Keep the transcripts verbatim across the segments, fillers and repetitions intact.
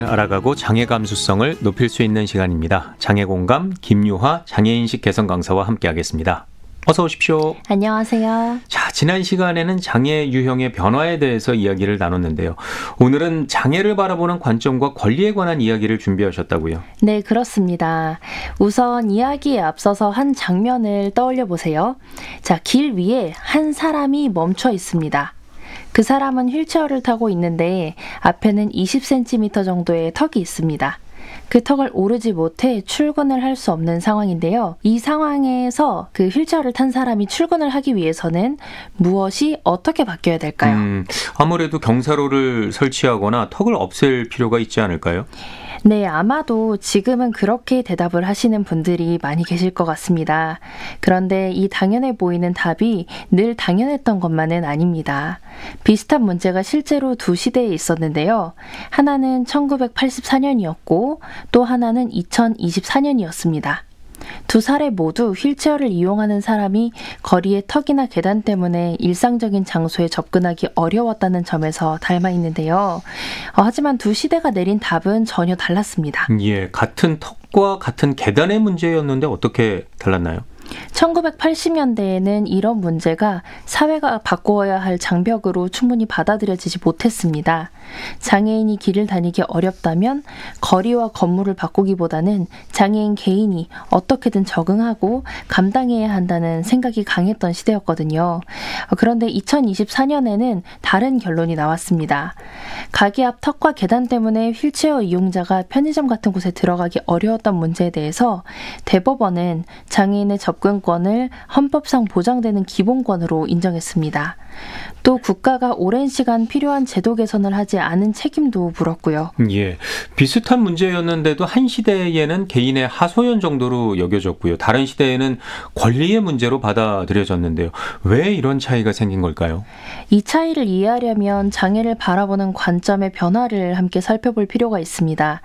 알아가고 장애 감수성을 높일 수 있는 시간입니다. 장애공감 김유화 장애인식 개선 강사와 함께하겠습니다. 어서 오십시오. 안녕하세요. 자, 지난 시간에는 장애 유형의 변화에 대해서 이야기를 나눴는데요. 오늘은 장애를 바라보는 관점과 권리에 관한 이야기를 준비하셨다고요? 네, 그렇습니다. 우선 이야기에 앞서서 한 장면을 떠올려 보세요. 자, 길 위에 한 사람이 멈춰 있습니다. 그 사람은 휠체어를 타고 있는데 앞에는 이십 센티미터 정도의 턱이 있습니다. 그 턱을 오르지 못해 출근을 할 수 없는 상황인데요. 이 상황에서 그 휠체어를 탄 사람이 출근을 하기 위해서는 무엇이 어떻게 바뀌어야 될까요? 음, 아무래도 경사로를 설치하거나 턱을 없앨 필요가 있지 않을까요? 네, 아마도 지금은 그렇게 대답을 하시는 분들이 많이 계실 것 같습니다. 그런데 이 당연해 보이는 답이 늘 당연했던 것만은 아닙니다. 비슷한 문제가 실제로 두 시대에 있었는데요. 하나는 천구백팔십사 년이었고 또 하나는 이천이십사 년이었습니다. 두 사례 모두 휠체어를 이용하는 사람이 거리의 턱이나 계단 때문에 일상적인 장소에 접근하기 어려웠다는 점에서 닮아 있는데요. 어, 하지만 두 시대가 내린 답은 전혀 달랐습니다. 예, 같은 턱과 같은 계단의 문제였는데 어떻게 달랐나요? 천구백팔십 년대에는 이런 문제가 사회가 바꾸어야 할 장벽으로 충분히 받아들여지지 못했습니다. 장애인이 길을 다니기 어렵다면 거리와 건물을 바꾸기보다는 장애인 개인이 어떻게든 적응하고 감당해야 한다는 생각이 강했던 시대였거든요. 그런데 이천이십사 년에는 다른 결론이 나왔습니다. 가게 앞 턱과 계단 때문에 휠체어 이용자가 편의점 같은 곳에 들어가기 어려웠던 문제에 대해서 대법원은 장애인의 접근권을 헌법상 보장되는 기본권으로 인정했습니다. 또 국가가 오랜 시간 필요한 제도 개선을 하지 않은 책임도 물었고요. 예, 비슷한 문제였는데도 한 시대에는 개인의 하소연 정도로 여겨졌고요. 다른 시대에는 권리의 문제로 받아들여졌는데요. 왜 이런 차이가 생긴 걸까요? 이 차이를 이해하려면 장애를 바라보는 관점의 변화를 함께 살펴볼 필요가 있습니다.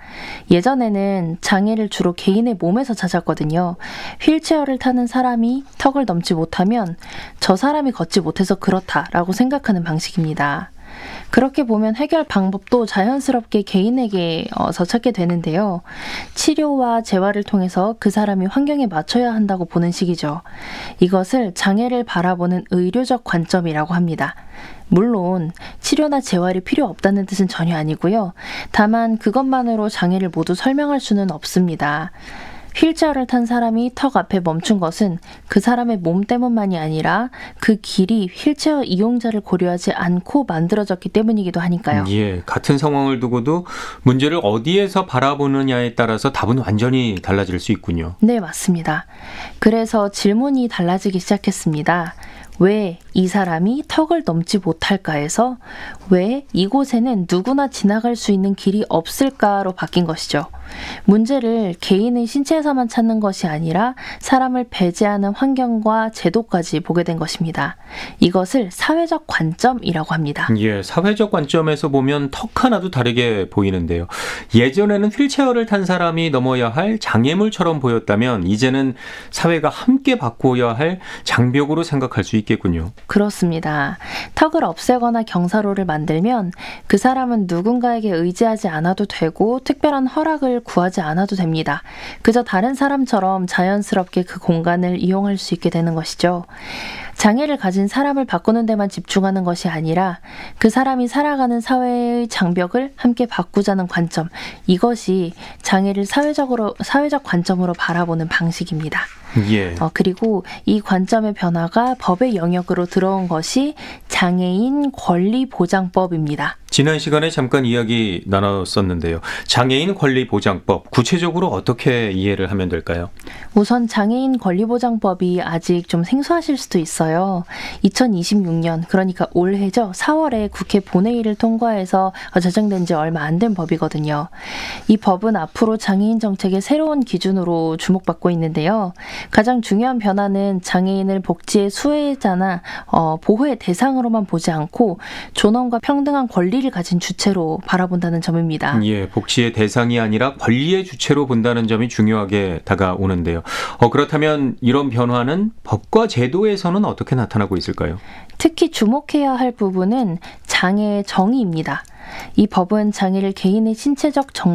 예전에는 장애를 주로 개인의 몸에서 찾았거든요. 휠체어를 타는 사람이 턱을 넘지 못하면 저 사람이 걷지 못해서 그렇다라고 생각하는 방식입니다. 그렇게 보면 해결 방법도 자연스럽게 개인에게서 찾게 되는데요. 치료와 재활을 통해서 그 사람이 환경에 맞춰야 한다고 보는 식이죠. 이것을 장애를 바라보는 의료적 관점이라고 합니다. 물론 치료나 재활이 필요 없다는 뜻은 전혀 아니고요. 다만 그것만으로 장애를 모두 설명할 수는 없습니다. 휠체어를 탄 사람이 턱 앞에 멈춘 것은 그 사람의 몸 때문만이 아니라 그 길이 휠체어 이용자를 고려하지 않고 만들어졌기 때문이기도 하니까요. 예, 같은 상황을 두고도 문제를 어디에서 바라보느냐에 따라서 답은 완전히 달라질 수 있군요. 네, 맞습니다. 그래서 질문이 달라지기 시작했습니다. 왜 이 사람이 턱을 넘지 못할까에서 왜 이곳에는 누구나 지나갈 수 있는 길이 없을까로 바뀐 것이죠. 문제를 개인의 신체에서만 찾는 것이 아니라 사람을 배제하는 환경과 제도까지 보게 된 것입니다. 이것을 사회적 관점이라고 합니다. 예, 사회적 관점에서 보면 턱 하나도 다르게 보이는데요. 예전에는 휠체어를 탄 사람이 넘어야 할 장애물처럼 보였다면 이제는 사회가 함께 바꾸어야 할 장벽으로 생각할 수 있겠군요. 그렇습니다. 턱을 없애거나 경사로를 만들면 그 사람은 누군가에게 의지하지 않아도 되고 특별한 허락을 구하지 않아도 됩니다. 그저 다른 사람처럼 자연스럽게 그 공간을 이용할 수 있게 되는 것이죠. 장애를 가진 사람을 바꾸는 데만 집중하는 것이 아니라 그 사람이 살아가는 사회의 장벽을 함께 바꾸자는 관점, 이것이 장애를 사회적으로, 사회적 관점으로 바라보는 방식입니다. 예. 어, 그리고 이 관점의 변화가 법의 영역으로 들어온 것이 장애인 권리보장법입니다. 지난 시간에 잠깐 이야기 나눴었는데요. 장애인 권리보장법, 구체적으로 어떻게 이해를 하면 될까요? 우선 장애인 권리보장법이 아직 좀 생소하실 수도 있어요. 이천이십육 년, 그러니까 올해죠. 사월에 국회 본회의를 통과해서 제정된 지 얼마 안 된 법이거든요. 이 법은 앞으로 장애인 정책의 새로운 기준으로 주목받고 있는데요. 가장 중요한 변화는 장애인을 복지의 수혜자나 어, 보호의 대상으로만 보지 않고 존엄과 평등한 권리를 가진 주체로 바라본다는 점입니다. 예, 복지의 대상이 아니라 권리의 주체로 본다는 점이 중요하게 다가오는데요. 어, 그렇다면 이런 변화는 법과 제도에서는 어떻게 나타나고 있을까요? 특히 주목해야 할 부분은 장애의 정의입니다. 이 법은 장애를 개인의 신체적 정